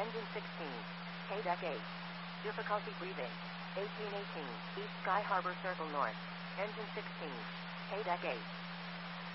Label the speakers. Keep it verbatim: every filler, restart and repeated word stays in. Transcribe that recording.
Speaker 1: Engine sixteen. K deck eight. Difficulty breathing. eighteen eighteen. East Sky Harbor Circle North. Engine sixteen. K deck eight.